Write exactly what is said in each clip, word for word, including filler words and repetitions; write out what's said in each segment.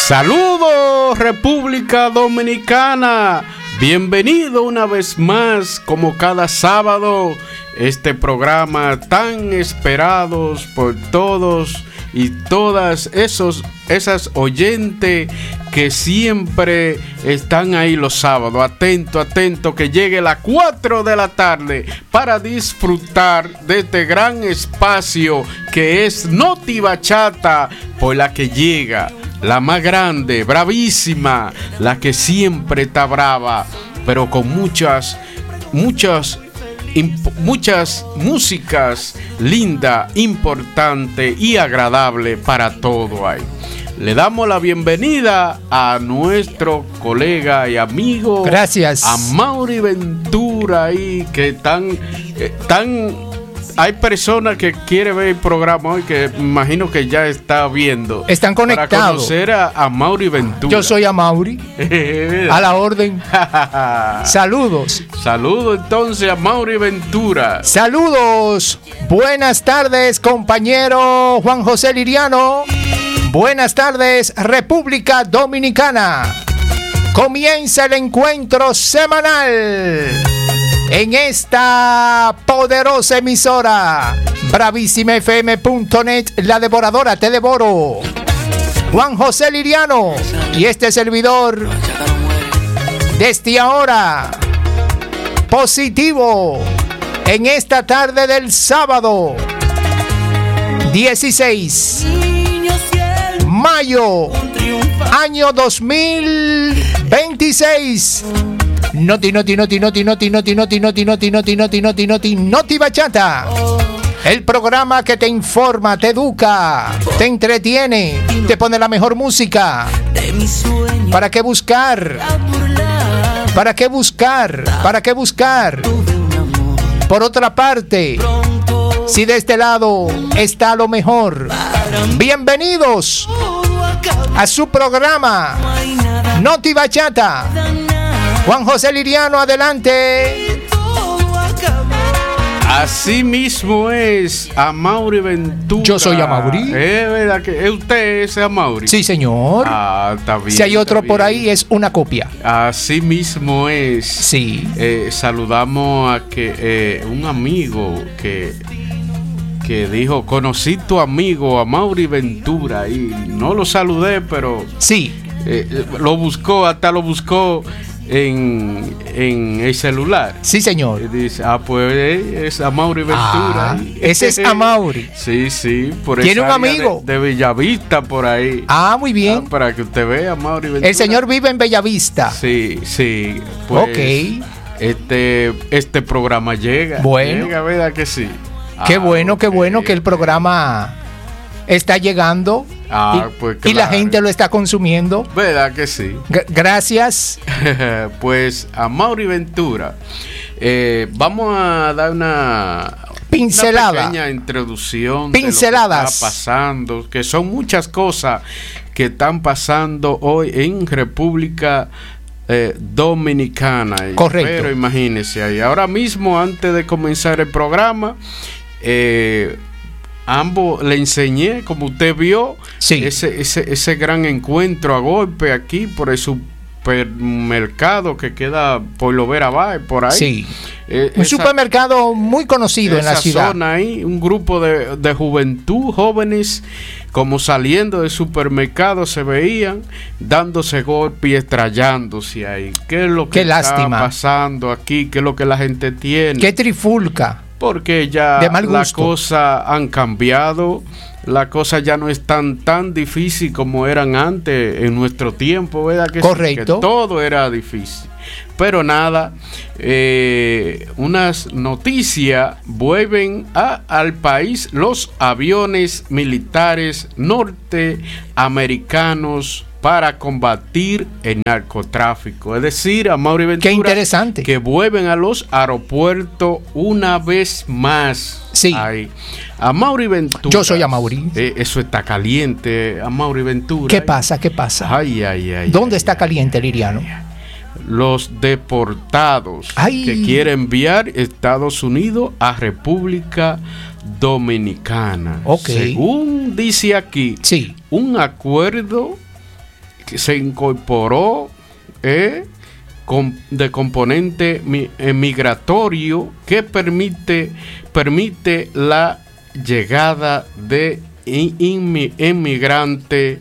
Saludos, República Dominicana. Bienvenido una vez más, como cada sábado, este programa tan esperados por todos y todas esos, esas oyentes que siempre están ahí los sábados, atento, atento, que llegue a las cuatro de la tarde para disfrutar de este gran espacio que es Noti Bachata, por la que llega la más grande, bravísima, la que siempre está brava, pero con muchas, muchas, imp- muchas músicas lindas, importantes y agradables para todo ahí. Le damos la bienvenida a nuestro colega y amigo. Gracias. Amaury Ventura ahí, que tan, eh, tan hay personas que quieren ver el programa hoy, que imagino que ya está viendo. Están conectados. Para conocer a Amaury Ventura. Yo soy Amaury. A la orden. Saludos. Saludos entonces a Amaury Ventura. Saludos. Buenas tardes, compañero Juan José Liriano. Buenas tardes, República Dominicana. Comienza el encuentro semanal en esta poderosa emisora, bravísima f m punto net, la devoradora, te devoro. Juan José Liriano y este servidor, desde ahora, positivo, en esta tarde del sábado, dieciséis mayo, año dos mil veintiséis. Noti, noti, noti, noti, noti, noti, noti, noti, noti, noti, noti, noti, noti, noti Bachata. El programa que te informa, te educa, te entretiene, te pone la mejor música. ¿Para qué buscar? ¿Para qué buscar? ¿Para qué buscar? Por otra parte, si de este lado está lo mejor, bienvenidos a su programa Noti Bachata. Juan José Liriano, adelante. Así mismo es, Amaury Ventura. Yo soy Amaury. ¿Es verdad que usted es Amaury? Sí, señor. Ah, está bien. Si hay otro bien. por ahí, es una copia. Así mismo es. Sí. Eh, saludamos a que eh, un amigo que que dijo, conocí tu amigo Amaury Ventura, y no lo saludé, pero sí, eh, lo buscó, hasta lo buscó en, en el celular. Sí, señor. Y dice, ah, pues eh, es Amaury Ventura. Ah, ese es Amaury. Sí, sí, por ¿Tiene esa un amigo? De, de Bellavista, por ahí. Ah, muy bien. Ah, para que usted vea, Amaury Ventura. El señor vive en Bellavista. Sí, sí. Pues, ok. Este, este programa llega. Bueno. Llega, ¿verdad que sí? Qué Ah, bueno, okay. qué bueno que el programa está llegando. Ah, y, pues y la claro. gente lo está consumiendo. ¿Verdad que sí? G- gracias. Pues Amaury Ventura, eh, vamos a dar una pincelada, una pequeña introducción pinceladas de lo que está pasando, que son muchas cosas que están pasando hoy en República eh, Dominicana. Correcto. Pero imagínense ahí, ahora mismo, antes de comenzar el programa, eh, ambos le enseñé, como usted vio, sí, ese, ese, ese gran encuentro a golpe aquí por el supermercado que queda por Lovera Bay, por ahí. Sí. Eh, un esa, supermercado muy conocido en la ciudad. Zona ahí, un grupo de, de juventud, jóvenes, como saliendo del supermercado se veían, dándose golpe y estrellándose ahí. ¿Qué es lo que Qué está lástima. pasando aquí? ¿Qué es lo que la gente tiene? Qué trifulca. Porque ya las cosas han cambiado, las cosas ya no están tan difíciles como eran antes en nuestro tiempo, ¿verdad? Que correcto. Sí, que todo era difícil. Pero nada, eh, unas noticias, vuelven a, al país los aviones militares norteamericanos para combatir el narcotráfico. Es decir, Amaury Ventura, qué interesante, que vuelven a los aeropuertos una vez más. Sí. Ahí. Amaury Ventura. Yo soy Amaury. Eh, eso está caliente, Amaury Ventura. ¿Qué pasa? ¿Qué pasa? Ay, ay, ay. ¿Dónde ay, está ay, caliente, Liriano? Los deportados ay. que quiere enviar Estados Unidos a República Dominicana. Ok. Según dice aquí, sí. un acuerdo se incorporó eh, con, de componente mi, eh, migratorio que permite, permite la llegada de inmigrantes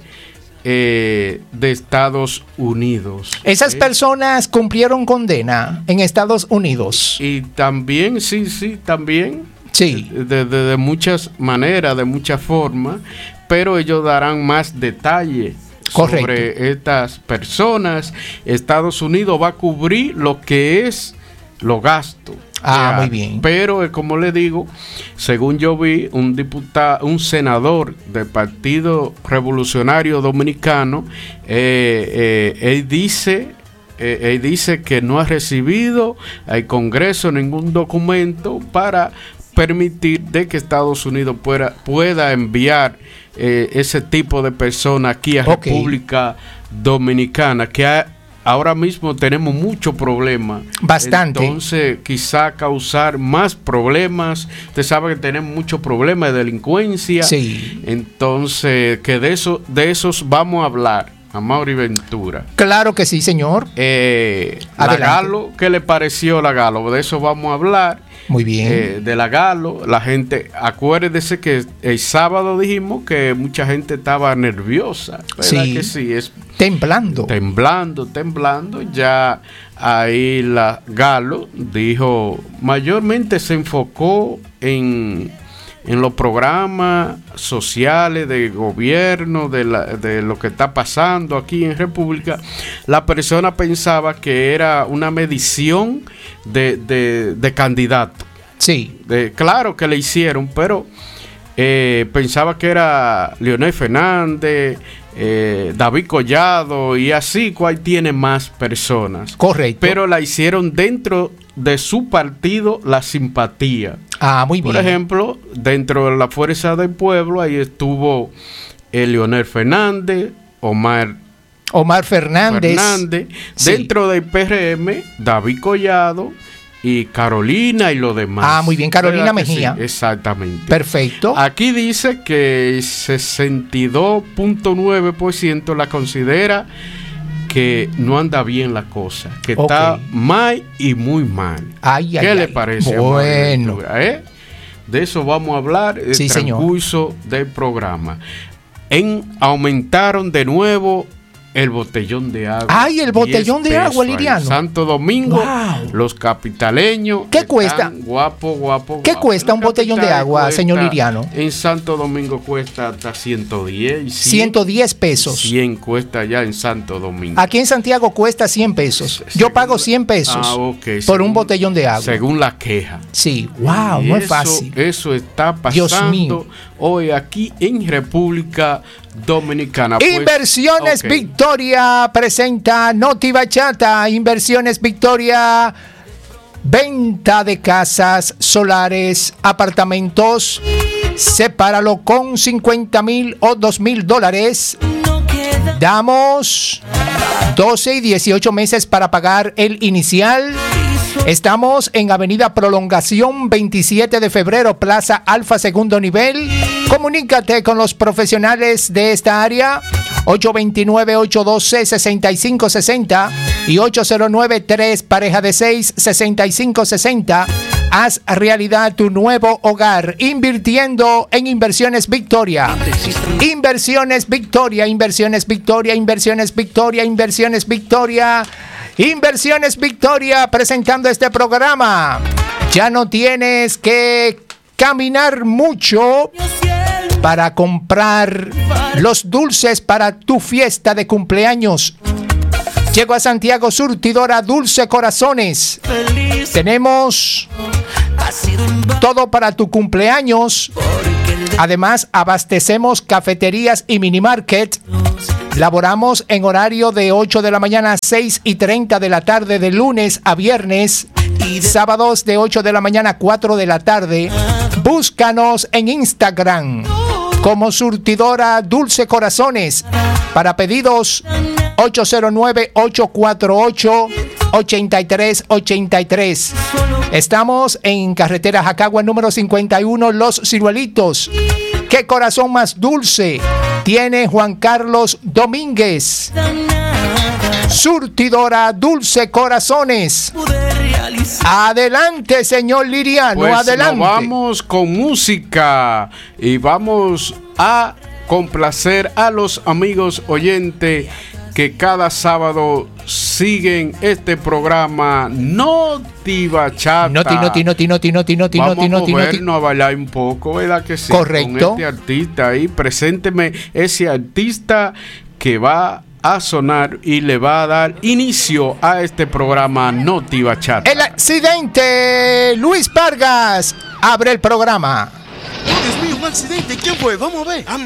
eh, de Estados Unidos. Esas eh. personas cumplieron condena en Estados Unidos. Y también, sí, sí, también. Sí. De, de, de muchas maneras, de muchas formas, pero ellos darán más detalle. Correcto. Sobre estas personas. Estados Unidos va a cubrir lo que es los gastos. Ah, ya, muy bien. Pero como le digo, según yo vi, un diputado, un senador del Partido Revolucionario Dominicano, eh, eh, él dice, eh, él dice que no ha recibido al Congreso ningún documento para permitir de que Estados Unidos pueda, pueda enviar eh, ese tipo de personas aquí a okay. República Dominicana, que ha, ahora mismo tenemos mucho problema. Bastante. Entonces, quizá causar más problemas. Usted sabe que tenemos mucho problema de delincuencia. Sí. Entonces, que de eso, de esos vamos a hablar. Amaury Ventura. Claro que sí, señor. Eh, la Galo, ¿qué le pareció la Galo? De eso vamos a hablar. Muy bien. Eh, de la Galo, la gente, acuérdese que el sábado dijimos que mucha gente estaba nerviosa. ¿Verdad sí. que sí? Es temblando. Temblando, temblando. Ya ahí la Galo dijo, mayormente se enfocó en, en los programas sociales de gobierno, de, la, de lo que está pasando aquí en República. La persona pensaba que era una medición de, de, de candidato. Sí. De, claro que le hicieron, pero eh, pensaba que era Leonel Fernández, eh, David Collado y así, cuál tiene más personas. Correcto. Pero la hicieron dentro de su partido, la simpatía. Ah, muy bien. Por ejemplo, dentro de la Fuerza del Pueblo, ahí estuvo eh, Leonel Fernández, Omar Omar Fernández. Fernández. Sí. Dentro del P R M, David Collado y Carolina y lo demás. Ah, muy bien, Carolina Mejía. Sí, exactamente. Perfecto. Aquí dice que sesenta y dos punto nueve por ciento la considera que no anda bien la cosa, que okay. está mal y muy mal. Ay, ¿Qué ay, le ay. parece? Bueno. ¿Eh? De eso vamos a hablar en el sí, transcurso señor. del programa. En, aumentaron de nuevo el botellón de agua. ¡Ay, el botellón de agua, Liriano! En Santo Domingo, wow. Los capitaleños. ¿Qué cuesta? Guapo, guapo, ¿Qué guapo. cuesta un botellón de agua, cuesta, señor Liriano? En Santo Domingo cuesta hasta ciento diez. cien, ciento diez pesos. cien cuesta ya en Santo Domingo. Aquí en Santiago cuesta cien pesos. Yo pago cien pesos ah, okay. por según, un botellón de agua. Según la queja. Sí, wow, y no eso, es fácil. Eso está pasando Dios mío. Hoy aquí en República Dominicana. Pues, Inversiones okay. Victoria presenta Noti Bachata. Inversiones Victoria, venta de casas, solares, apartamentos. Sepáralo con cincuenta mil o dos mil dólares. Damos doce y dieciocho meses para pagar el inicial. Estamos en Avenida Prolongación veintisiete de febrero, Plaza Alfa, segundo nivel. Comunícate con los profesionales de esta área. ocho dos nueve, ocho uno dos, seis cinco seis cero y ocho cero nueve, tres pareja de seis, sesenta y cinco sesenta. Haz realidad tu nuevo hogar invirtiendo en Inversiones Victoria. Inversiones Victoria, Inversiones Victoria, Inversiones Victoria, Inversiones Victoria. Inversiones Victoria presentando este programa. Ya no tienes que caminar mucho para comprar los dulces para tu fiesta de cumpleaños. Llego a Santiago Surtidora Dulce Corazones. Tenemos todo para tu cumpleaños. Además, abastecemos cafeterías y mini market. Laboramos en horario de ocho de la mañana a seis y treinta de la tarde de lunes a viernes. Sábados de ocho de la mañana a cuatro de la tarde. Búscanos en Instagram como Surtidora Dulce Corazones. Para pedidos ocho cero nueve, ocho cuatro ocho, ocho tres ocho tres. Estamos en carretera Jacagua número cincuenta y uno, Los Ciruelitos. ¿Qué corazón más dulce tiene Juan Carlos Domínguez? Surtidora Dulce Corazones. Adelante, señor Liriano, pues adelante. Nos vamos con música y vamos a complacer a los amigos oyentes que cada sábado siguen este programa Noti Bachata. Noti, noti, noti, noti, noti, noti, Vamos noti, noti, a movernos noti. a bailar un poco, ¿verdad que sí? Correcto. Con este artista ahí, presénteme ese artista que va a sonar y le va a dar inicio a este programa Noti Bachata. El accidente, Luis Vargas, abre el programa. Oh, Dios mío, un accidente. ¿Quién fue? Vamos a ver.